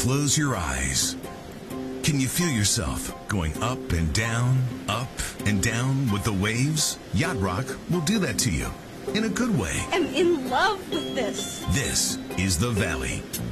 Close your eyes. Can you feel yourself going up and down with the waves? Yacht Rock will do that to you in a good way. I'm in love with this. This is the Valley.